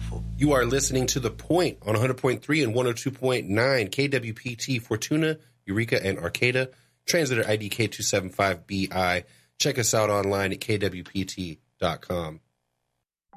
beautiful. You are listening to The Point on 100.3 and 102.9 KWPT Fortuna, Eureka, and Arcata. Translator ID K275BI. Check us out online at kwpt.com.